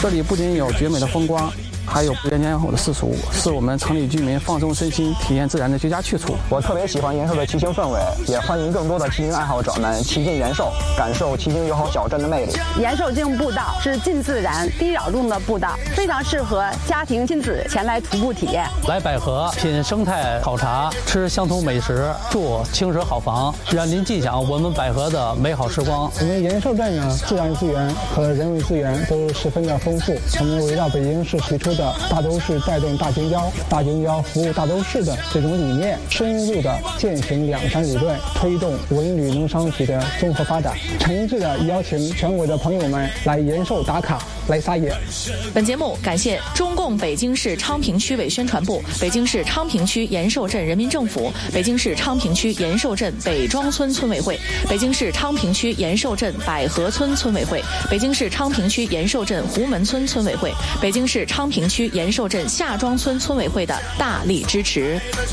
这里不仅有绝美的风光，还有人间好的私塾，是我们城里居民放松身心、体验自然的绝佳去处。 我特别喜欢延寿的骑行氛围，也欢迎更多的骑行爱好者们骑进延寿，感受骑行友好小镇的魅力。 延寿径步道是近自然、低扰动的步道，非常适合家庭亲子前来徒步体验。 来百合品生态考察，吃乡土美食，住青石好房，让您尽享我们百合的美好时光。 我们延寿镇呢，自然资源和人文资源都十分的丰富。我们围绕北京市提出的大都市带动大京郊，大京郊服务大都市的这种理念，深入的践行两山理论，推动文旅农商体的综合发展，诚挚的邀请全国的朋友们来延寿打卡，来撒野。 本节目感谢中共北京市昌平区委宣传部、北京市昌平区延寿镇人民政府、北京市昌平区延寿镇北庄村村委会、北京市昌平区延寿镇百合村村委会、北京市昌平区延寿镇胡门村村委会、北京市昌平区延寿镇下庄村村委会的大力支持。